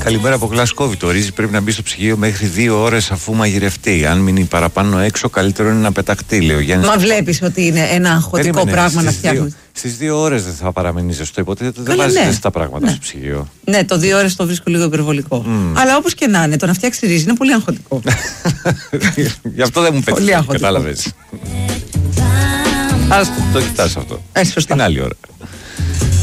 Καλημέρα από Γλασκόβη. Το ρύζι πρέπει να μπει στο ψυγείο μέχρι 2 ώρες αφού μαγειρευτεί. Αν μείνει παραπάνω έξω, καλύτερο είναι να πεταχτεί, λέει ο Γιάννης. Μα βλέπεις ότι είναι ένα αγχωτικό πράγμα να φτιάχνει. Στις 2 ώρες δεν θα παραμείνει ζεστό. Υποτίθεται δεν βάζει ζεστά πράγματα στο ψυγείο. Ναι, το 2 ώρες το βρίσκω λίγο υπερβολικό. Αλλά όπως και να είναι, το να φτιάξει ρύζι είναι πολύ αγχωτικό. Γι' αυτό δεν μου πέτυχε. Κατάλαβες. Ας το κοιτάς αυτό. Σωστά. Την άλλη ώρα.